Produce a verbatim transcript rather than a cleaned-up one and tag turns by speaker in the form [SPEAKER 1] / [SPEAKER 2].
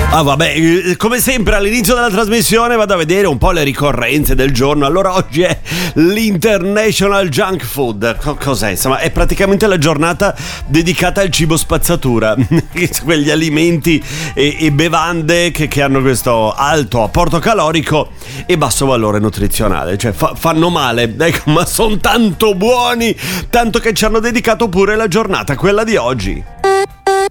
[SPEAKER 1] Ah vabbè, come sempre all'inizio della trasmissione vado a vedere un po' le ricorrenze del giorno. Allora oggi è l'International Junk Food. Cos'è? Insomma, è praticamente la giornata dedicata al cibo spazzatura. Quegli alimenti e, e bevande che, che hanno questo alto apporto calorico e basso valore nutrizionale. Cioè fa, fanno male, ecco, ma sono tanto buoni, tanto che ci hanno dedicato pure la giornata, quella di oggi.